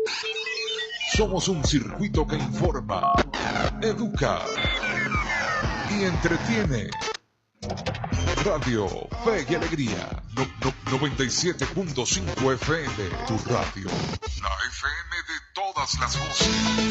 Somos un circuito que informa, educa y entretiene. Radio Fe y Alegría, 97.5 FM, tu radio, la FM de todas las voces.